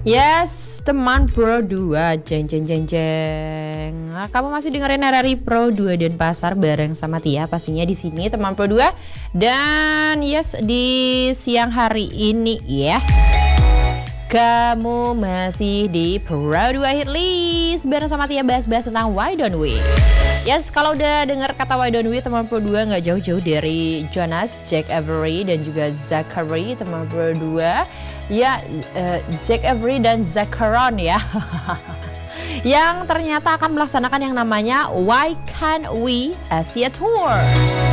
Yes, teman Pro 2, jeng jeng jeng jeng. Nah, kamu masih dengerin RRI Pro 2 dan Pasar bareng sama Tia pastinya di sini teman Pro 2. Dan yes, di siang hari ini ya. Kamu masih di Pro 2 Hit List bareng sama Tia bahas-bahas tentang Why Don't We. Yes, kalau udah dengar kata Why Don't We, teman Pro 2 nggak jauh-jauh dari Jonas, Jack Avery dan juga Zachary, teman Pro 2. Ya, Jack Avery dan Zacharon ya. Yang ternyata akan melaksanakan yang namanya Why Can't We Asia Tour.